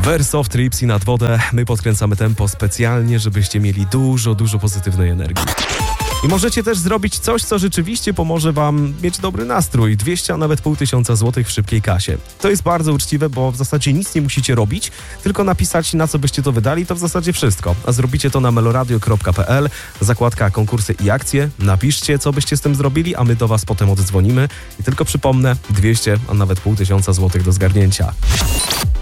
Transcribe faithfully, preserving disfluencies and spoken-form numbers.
Versoft, Ripsy nad wodę. My podkręcamy tempo specjalnie, żebyście mieli dużo, dużo pozytywnej energii. I możecie też zrobić coś, co rzeczywiście pomoże wam mieć dobry nastrój. dwieście, a nawet pół tysiąca złotych w szybkiej kasie. To jest bardzo uczciwe, bo w zasadzie nic nie musicie robić, tylko napisać, na co byście to wydali, to w zasadzie wszystko. A zrobicie to na meloradio kropka p l, zakładka konkursy i akcje. Napiszcie, co byście z tym zrobili, a my do was potem oddzwonimy. I tylko przypomnę, dwieście, a nawet pół tysiąca złotych do zgarnięcia.